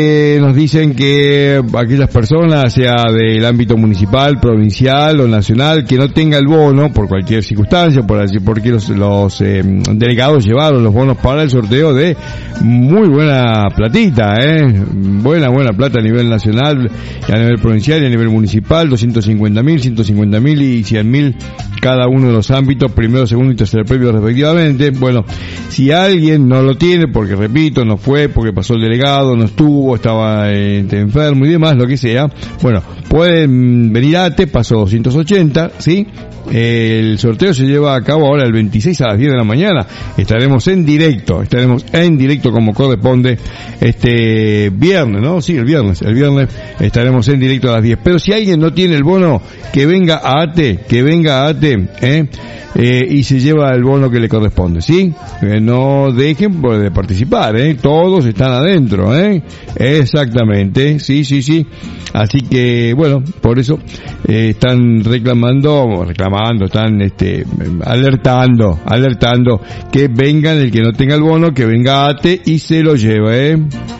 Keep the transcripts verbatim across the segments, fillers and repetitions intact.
Eh, nos dicen que aquellas personas, sea del ámbito municipal, provincial o nacional, que no tenga el bono por cualquier circunstancia, por así, porque los, los eh, delegados llevaron los bonos para el sorteo de muy buena platita, eh, buena, buena plata a nivel nacional, y a nivel provincial y a nivel municipal, doscientos cincuenta mil, ciento cincuenta mil y cien mil cada uno de los ámbitos, primero, segundo y tercer premio respectivamente. Bueno, si alguien no lo tiene, porque repito, no fue, porque pasó el delegado, no estuvo, estaba eh, enfermo y demás, lo que sea, bueno, pueden venir a ATE, paso doscientos ochenta, ¿sí? El sorteo se lleva a cabo ahora el veintiséis a las diez de la mañana. Estaremos en directo, estaremos en directo como corresponde este viernes, ¿no? Sí, el viernes, el viernes estaremos en directo a las diez. Pero si alguien no tiene el bono, que venga a ATE, que venga a ATE, ¿eh? Eh, y se lleva el bono que le corresponde, ¿sí? Eh, no dejen de participar, ¿eh? Todos están adentro, ¿eh? Exactamente, sí, sí, sí. Así que, bueno, por eso eh, están reclamando, reclamando, están este alertando, alertando que vengan, el que no tenga el bono, que venga a ATE y se lo lleve, ¿eh?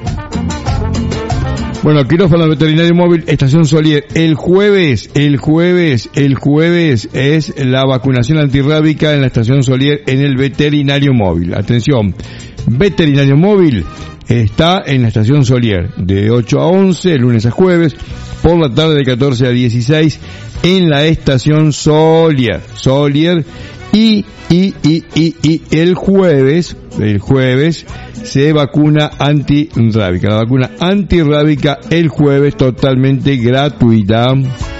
Bueno, quirófano veterinario móvil, Estación Solier, el jueves, el jueves, el jueves es la vacunación antirrábica en la Estación Solier en el veterinario móvil. Atención, veterinario móvil está en la Estación Solier de ocho a once, lunes a jueves, por la tarde de catorce a dieciséis en la Estación Solier, Solier y, y, y, y, y el jueves, el jueves se vacuna antirrábica, la vacuna antirrábica el jueves totalmente gratuita.